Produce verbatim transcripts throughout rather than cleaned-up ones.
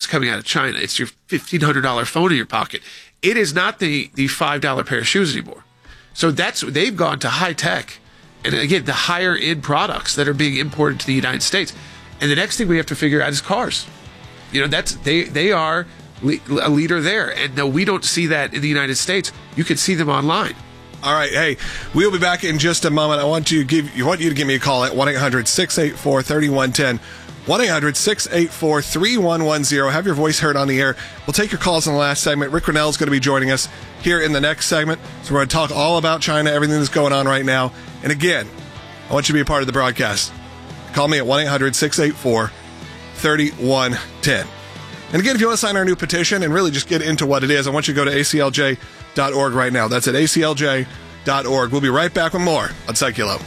coming out of China. It's your fifteen hundred dollars phone in your pocket. It is not the, the five dollar pair of shoes anymore. So that's, they've gone to high tech. And again, the higher end products that are being imported to the United States. And the next thing we have to figure out is cars. You know, that's, they, they are le- a leader there. And no, we don't see that in the United States. You can see them online. All right. Hey, we'll be back in just a moment. I want you to give, you want you to give me a call at one eight hundred six eight four three one one zero. one eight hundred six eight four three one one zero. Have your voice heard on the air. We'll take your calls in the last segment. Rick Grenell is going to be joining us here in the next segment. So we're going to talk all about China, everything that's going on right now. And again, I want you to be a part of the broadcast. Call me at one eight hundred six eight four three one one zero. And again, if you want to sign our new petition and really just get into what it is, I want you to go to A C L J dot org right now. That's at A C L J dot org. We'll be right back with more on Seculo.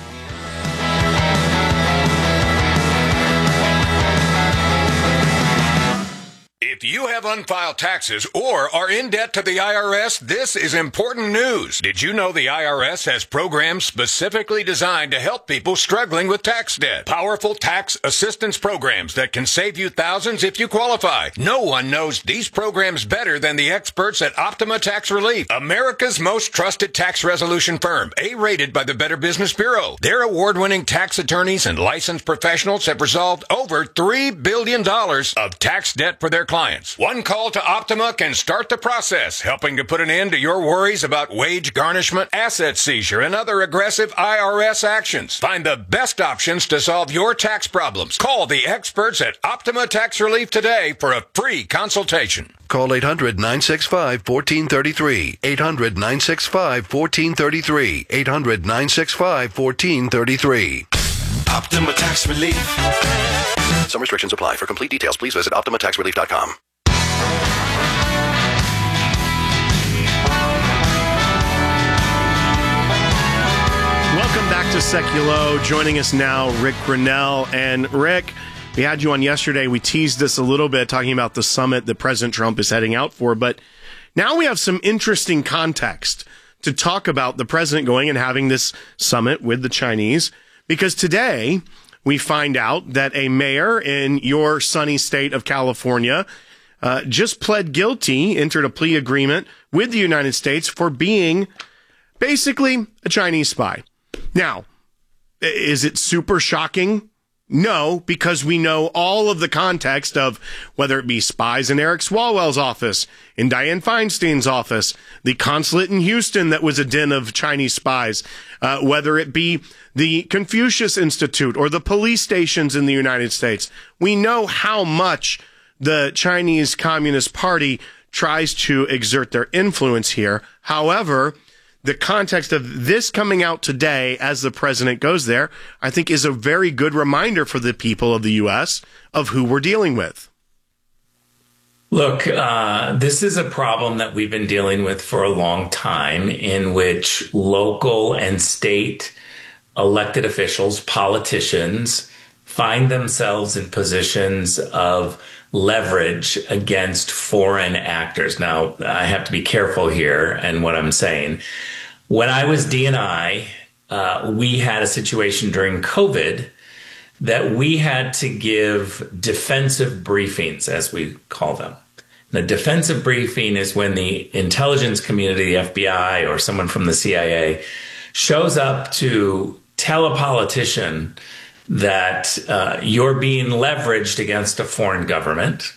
If you have unfiled taxes or are in debt to the I R S, this is important news. Did you know the I R S has programs specifically designed to help people struggling with tax debt? Powerful tax assistance programs that can save you thousands if you qualify. No one knows these programs better than the experts at Optima Tax Relief, America's most trusted tax resolution firm, A-rated by the Better Business Bureau. Their award-winning tax attorneys and licensed professionals have resolved over three billion dollars of tax debt for their clients. One call to Optima can start the process, helping to put an end to your worries about wage garnishment, asset seizure, and other aggressive I R S actions. Find the best options to solve your tax problems. Call the experts at Optima Tax Relief today for a free consultation. Call eight hundred nine six five one four three three. eight hundred nine six five one four three three. eight hundred nine six five one four three three. Optima Tax Relief. Some restrictions apply. For complete details, please visit optima tax relief dot com. Welcome back to Seculo. Joining us now, Rick Grenell. And Rick, we had you on yesterday. We teased this a little bit, talking about the summit that President Trump is heading out for. But now we have some interesting context to talk about the president going and having this summit with the Chinese. Because today we find out that a mayor in your sunny state of California uh, just pled guilty, entered a plea agreement with the United States for being basically a Chinese spy. Now, is it super shocking? No, because we know all of the context of whether it be spies in Eric Swalwell's office, in Dianne Feinstein's office, the consulate in Houston that was a den of Chinese spies, uh, whether it be the Confucius Institute or the police stations in the United States. We know how much the Chinese Communist Party tries to exert their influence here. However, the context of this coming out today as the president goes there, I think is a very good reminder for the people of the U S of who we're dealing with. Look, uh, this is a problem that we've been dealing with for a long time, in which local and state elected officials, politicians, find themselves in positions of leverage against foreign actors. Now, I have to be careful here and what I'm saying. When I was D and I, uh, we had a situation during COVID that we had to give defensive briefings, as we call them. The defensive briefing is when the intelligence community, the F B I or someone from the C I A, shows up to tell a politician that uh, you're being leveraged against a foreign government.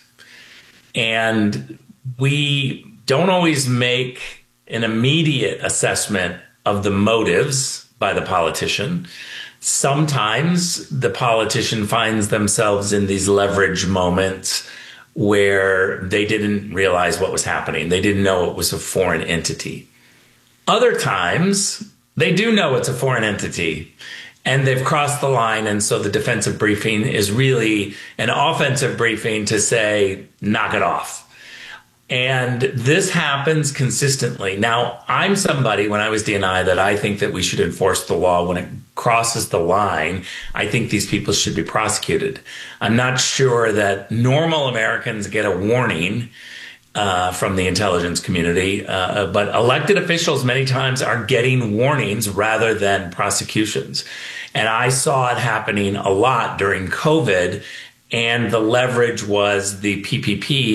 And we don't always make an immediate assessment of the motives by the politician. Sometimes the politician finds themselves in these leverage moments where they didn't realize what was happening. They didn't know it was a foreign entity. Other times, they do know it's a foreign entity, and they've crossed the line, and so the defensive briefing is really an offensive briefing to say, knock it off. And this happens consistently. Now, I'm somebody, when I was D and I, that I think that we should enforce the law. When it crosses the line, I think these people should be prosecuted. I'm not sure that normal Americans get a warning uh, from the intelligence community, uh, but elected officials many times are getting warnings rather than prosecutions. And I saw it happening a lot during COVID, and the leverage was the P P P